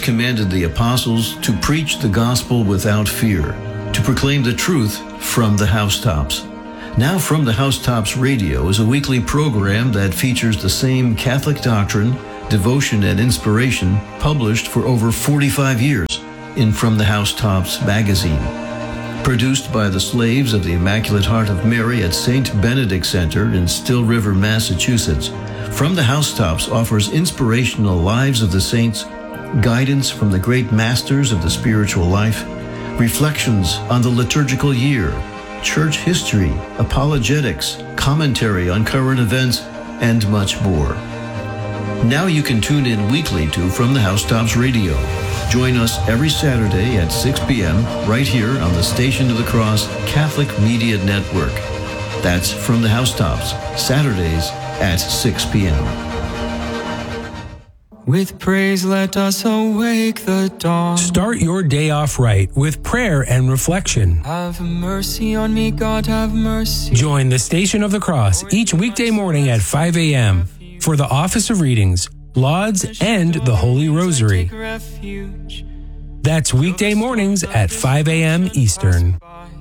God commanded the apostles to preach the gospel without fear, to proclaim the truth from the housetops. Now From the Housetops Radio is a weekly program that features the same Catholic doctrine, devotion, and inspiration published for over 45 years in From the Housetops magazine. Produced by the Slaves of the Immaculate Heart of Mary at St. Benedict Center in Still River, Massachusetts, From the Housetops offers inspirational lives of the saints, guidance from the great masters of the spiritual life, reflections on the liturgical year, church history, apologetics, commentary on current events, and much more. Now you can tune in weekly to From the Housetops Radio. Join us every Saturday at 6 p.m. right here on the Station of the Cross Catholic Media Network. That's From the Housetops, Saturdays at 6 p.m. With praise let us awake the dawn. Start your day off right with prayer and reflection. Have mercy on me, God, have mercy. Join the Station of the Cross each weekday morning at 5 a.m. for the Office of Readings, Lauds, and the Holy Rosary. That's weekday mornings at 5 a.m. Eastern.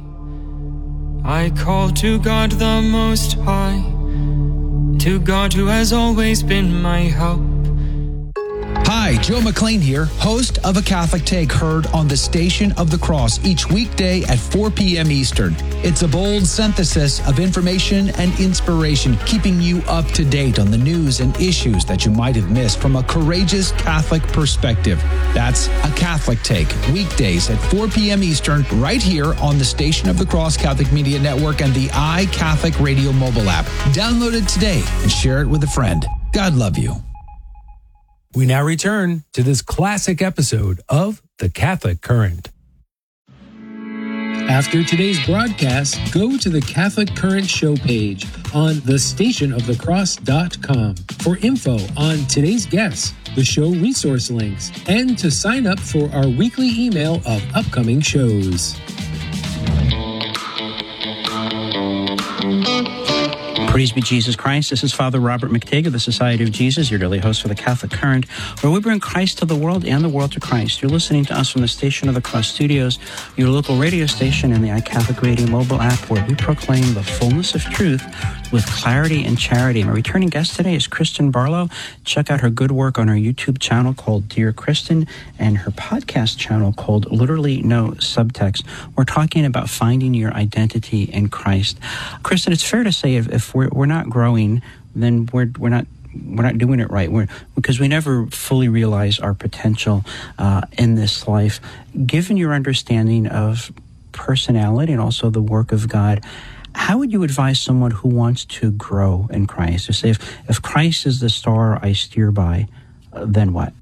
I call to God the Most High, to God who has always been my help. Hi, Joe McLean here, host of A Catholic Take, heard on the Station of the Cross each weekday at 4 p.m. Eastern. It's a bold synthesis of information and inspiration, keeping you up to date on the news and issues that you might have missed from a courageous Catholic perspective. That's A Catholic Take, weekdays at 4 p.m. Eastern, right here on the Station of the Cross Catholic Media Network and the iCatholic Radio mobile app. Download it today and share it with a friend. God love you. We now return to this classic episode of The Catholic Current. After today's broadcast, go to the Catholic Current show page on thestationofthecross.com for info on today's guests, the show resource links, and to sign up for our weekly email of upcoming shows. Praise be Jesus Christ. This is Father Robert McTague of the Society of Jesus, your daily host for the Catholic Current, where we bring Christ to the world and the world to Christ. You're listening to us from the Station of the Cross Studios, your local radio station, and the iCatholic Radio mobile app, where we proclaim the fullness of truth with clarity and charity. My returning guest today is Kristen Barlow. Check out her good work on her YouTube channel called Dear Kristen and her podcast channel called Literally No Subtext. We're talking about finding your identity in Christ. Kristen, it's fair to say if we're not growing, then we're not doing it right. Because we never fully realize our potential in this life. Given your understanding of personality and also the work of God, how would you advise someone who wants to grow in Christ? To say, if Christ is the star I steer by, then what?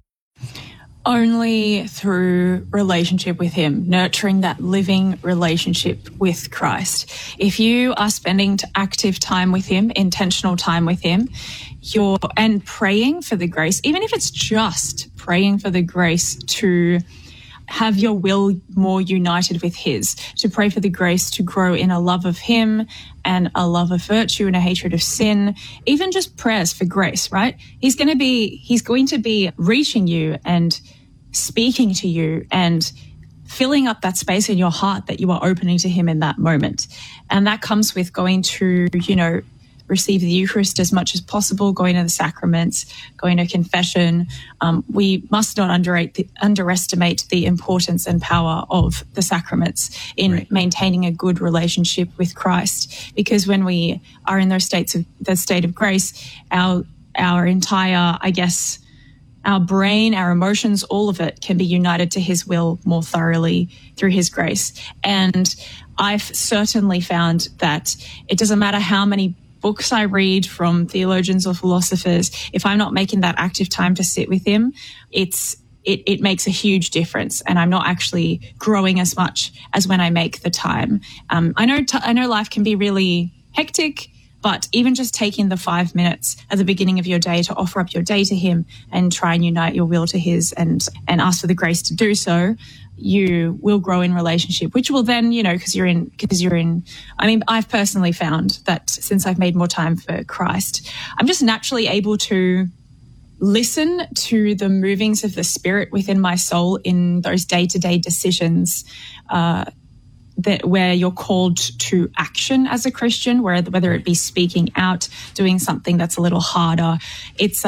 Only through relationship with Him, nurturing that living relationship with Christ. If you are spending active time with Him, intentional time with Him, and praying for the grace, even if it's just praying for the grace to have your will more united with His, to pray for the grace to grow in a love of Him and a love of virtue and a hatred of sin, even just prayers for grace, right? He's going to be reaching you and speaking to you and filling up that space in your heart that you are opening to Him in that moment. And that comes with going to, receive the Eucharist as much as possible, going to the sacraments, going to confession. We must not underestimate the importance and power of the sacraments in maintaining a good relationship with Christ. Because when we are in the state of grace, our entire, our brain, our emotions, all of it can be united to His will more thoroughly through His grace. And I've certainly found that it doesn't matter how many books I read from theologians or philosophers, if I'm not making that active time to sit with Him, it makes a huge difference, and I'm not actually growing as much as when I make the time. I know life can be really hectic, but even just taking the 5 minutes at the beginning of your day to offer up your day to Him and try and unite your will to His and ask for the grace to do so, you will grow in relationship, which will then, I've personally found that since I've made more time for Christ, I'm just naturally able to listen to the movings of the Spirit within my soul in those day-to-day decisions where you're called to action as a Christian, whether it be speaking out, doing something that's a little harder. It's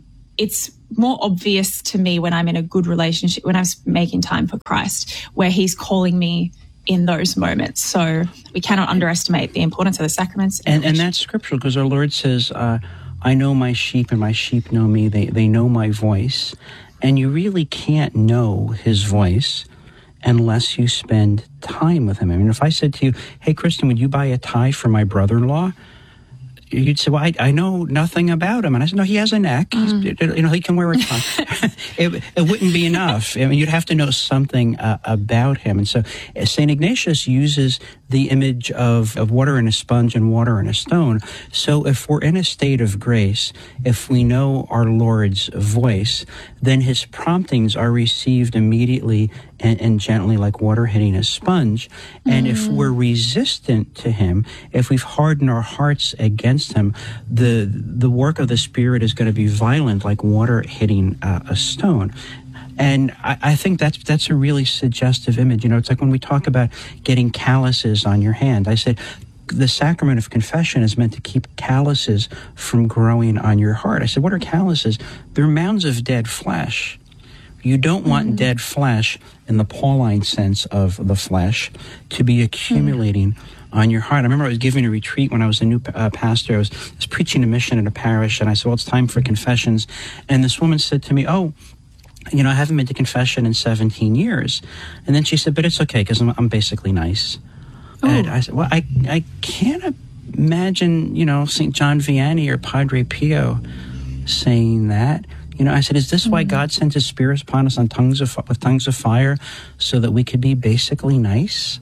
more obvious to me when I'm in a good relationship, when I'm making time for Christ, where he's calling me in those moments. So we cannot underestimate the importance of the sacraments. And that's scriptural, because our Lord says, I know my sheep and my sheep know me. They know my voice. And you really can't know his voice unless you spend time with him. I mean, if I said to you, hey, Kristen, would you buy a tie for my brother-in-law? You'd say, well, I know nothing about him. And I said, no, he has a neck. He can wear a tie. It wouldn't be enough. I mean, you'd have to know something about him. And so St. Ignatius uses the image of water in a sponge and water in a stone. So if we're in a state of grace, if we know our Lord's voice, then his promptings are received immediately and gently, like water hitting a sponge. And if we're resistant to him, if we've hardened our hearts against him, the work of the Spirit is going to be violent, like water hitting a stone. And I think that's a really suggestive image. You know, it's like when we talk about getting calluses on your hand. I said, the sacrament of confession is meant to keep calluses from growing on your heart. I said, what are calluses? They're mounds of dead flesh. You don't want dead flesh, in the Pauline sense of the flesh, to be accumulating on your heart. I remember I was giving a retreat when I was a new pastor. I was preaching a mission in a parish, and I said, well, it's time for confessions. And this woman said to me, I haven't been to confession in 17 years. And then she said, but it's okay, because I'm basically nice. Oh. And I said, well, I can't imagine, St. John Vianney or Padre Pio saying that. I said, is this why God sent his Spirit upon us on with tongues of fire, so that we could be basically nice?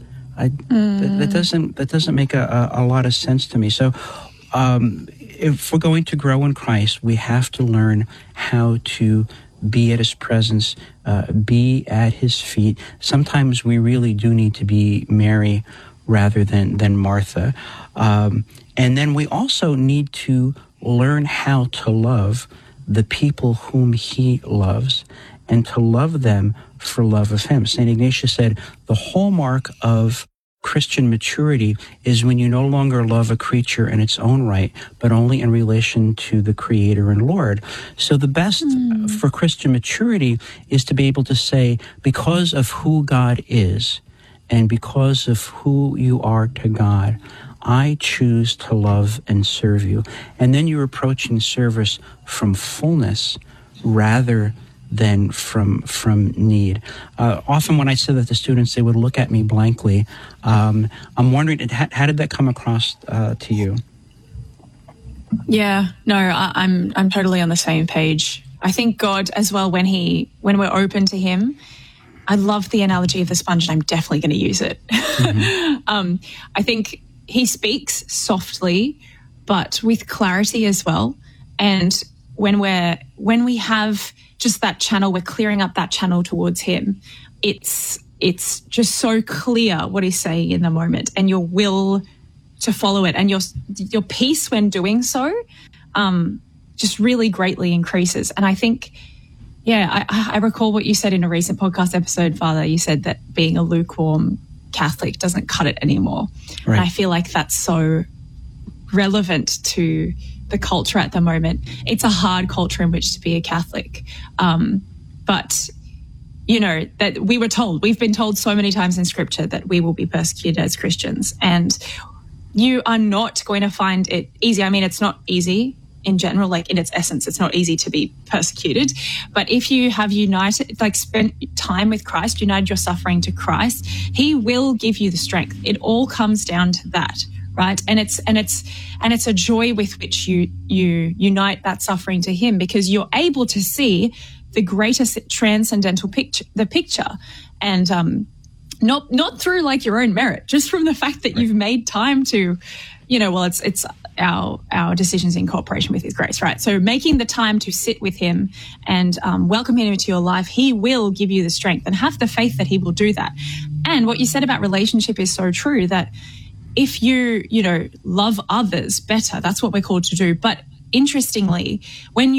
That doesn't make a lot of sense to me. So if we're going to grow in Christ, we have to learn how to be at his presence, be at his feet. Sometimes we really do need to be Mary rather than Martha. And then we also need to learn how to love the people whom he loves, and to love them for love of him. St. Ignatius said, the hallmark of Christian maturity is when you no longer love a creature in its own right, but only in relation to the Creator and Lord. So the best for Christian maturity is to be able to say, because of who God is, and because of who you are to God, I choose to love and serve you. And then you're approaching service from fullness rather than from need. Often when I said that to students, they would look at me blankly. I'm wondering, how did that come across to you? Yeah, no, I'm totally on the same page. I think God as well, when we're open to him, I love the analogy of the sponge, and I'm definitely going to use it. I think he speaks softly, but with clarity as well. And when we have just that channel, we're clearing up that channel towards him. It's just so clear what he's saying in the moment, and your will to follow it, and your peace when doing so, just really greatly increases. And I think, I recall what you said in a recent podcast episode, Father. You said that being a lukewarm Catholic doesn't cut it anymore. Right. And I feel like that's so relevant to the culture at the moment. It's a hard culture in which to be a Catholic. But, that we've been told so many times in Scripture that we will be persecuted as Christians. And you are not going to find it easy. I mean, it's not easy in general, like in its essence, it's not easy to be persecuted. But if you have spent time with Christ, united your suffering to Christ, he will give you the strength. It all comes down to that, right? And it's a joy with which you unite that suffering to him, because you're able to see the greatest transcendental picture, and not through like your own merit, just from the fact that you've made time to, it's our decisions in cooperation with his grace, right? So making the time to sit with him and welcome him into your life, he will give you the strength, and have the faith that he will do that. And what you said about relationship is so true, that if you love others better, that's what we're called to do. But interestingly, when you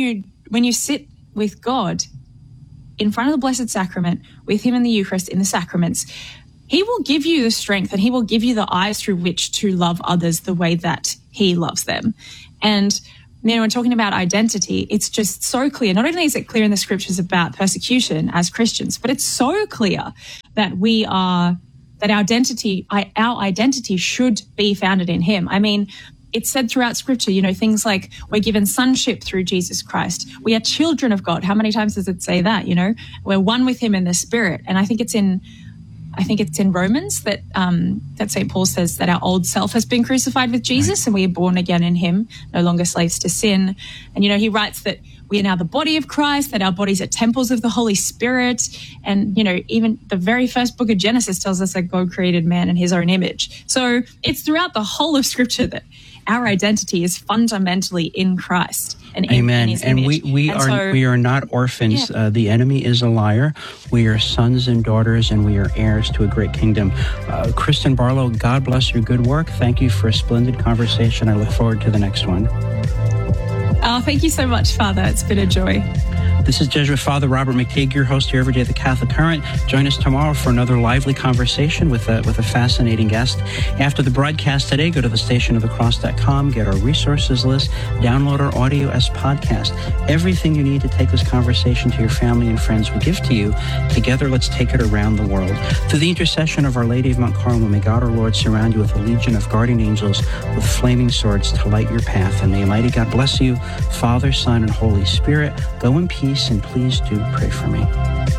when you sit with God in front of the Blessed Sacrament, with him in the Eucharist, in the sacraments, he will give you the strength and he will give you the eyes through which to love others the way that he loves them. And when talking about identity, it's just so clear. Not only is it clear in the scriptures about persecution as Christians, but it's so clear that our identity should be founded in him. I mean, it's said throughout scripture, things like we're given sonship through Jesus Christ. We are children of God. How many times does it say that? We're one with him in the Spirit. And I think it's in Romans that St. Paul says that our old self has been crucified with Jesus, and we are born again in him, no longer slaves to sin. And, he writes that we are now the body of Christ, that our bodies are temples of the Holy Spirit. And, even the very first book of Genesis tells us that God created man in his own image. So it's throughout the whole of scripture that our identity is fundamentally in Christ. And Amen. In his and image. we are not orphans. Yeah. The enemy is a liar. We are sons and daughters, and we are heirs to a great kingdom. Kristen Barlow, God bless your good work. Thank you for a splendid conversation. I look forward to the next one. Oh, thank you so much, Father. It's been a joy. This is Jesuit Father Robert McTeigue, your host here every day at the Catholic Current. Join us tomorrow for another lively conversation with a fascinating guest. After the broadcast today, go to thestationofthecross.com, get our resources list, download our audio as podcast. Everything you need to take this conversation to your family and friends we give to you. Together, let's take it around the world. Through the intercession of Our Lady of Mount Carmel, may God our Lord surround you with a legion of guardian angels with flaming swords to light your path. And may Almighty God bless you, Father, Son, and Holy Spirit. Go in peace, and please do pray for me.